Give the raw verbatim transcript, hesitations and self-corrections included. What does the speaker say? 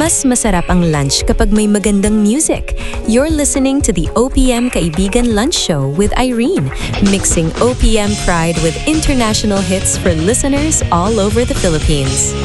Mas masarap ang lunch kapag may magandang music. You're listening to the O P M Kaibigan Lunch Show with Irene, mixing O P M pride with international hits for listeners all over the Philippines.